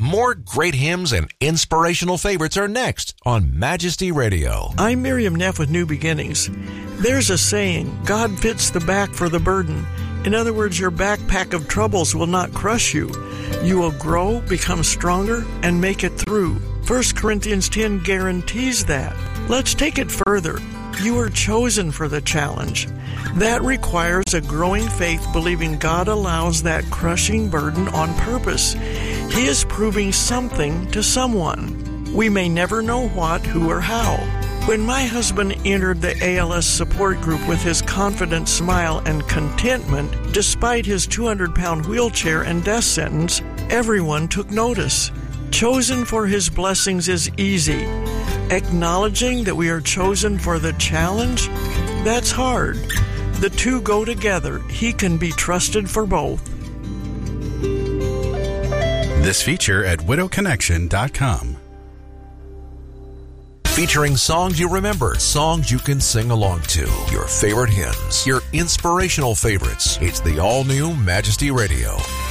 More great hymns and inspirational favorites are next on Majesty Radio. I'm Miriam Neff with New Beginnings. There's a saying, God fits the back for the burden. In other words, your backpack of troubles will not crush you. You will grow, become stronger, and make it through. 1 Corinthians 10 guarantees that. Let's take it further. You are chosen for the challenge. That requires a growing faith, believing God allows that crushing burden on purpose. He is proving something to someone. We may never know what, who, or how. When my husband entered the ALS support group with his confident smile and contentment, despite his 200-pound wheelchair and death sentence, everyone took notice. Chosen for his blessings is easy. Acknowledging that we are chosen for the challenge, that's hard. The two go together. He can be trusted for both. This feature at widowconnection.com. Featuring songs you remember, songs you can sing along to, your favorite hymns, your inspirational favorites. It's the all-new Majesty Radio.